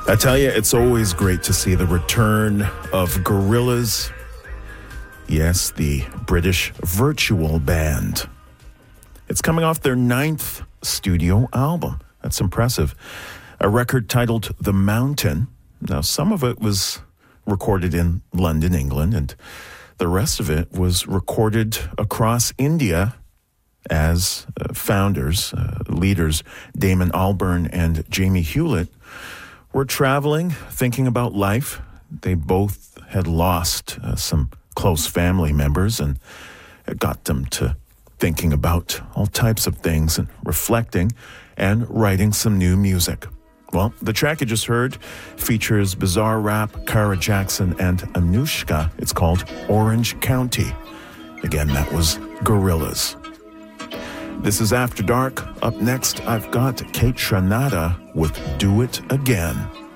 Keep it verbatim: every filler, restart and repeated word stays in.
I tell you, it's always great to see the return of Gorillaz. Yes, the British virtual band. It's coming off their ninth studio album. That's impressive. A record titled The Mountain. Now, some of it was recorded in London, England, and the rest of it was recorded across India as uh, founders, uh, leaders, Damon Albarn and Jamie Hewlett, were traveling, thinking about life. They both had lost uh, some close family members, and it got them to thinking about all types of things and reflecting and writing some new music. Well, the track you just heard features Bizarre Rap, Cara Jackson, and Anushka. It's called Orange County. Again, that was Gorillaz. This is After Dark. Up next, I've got Kate Tranada with Do It Again.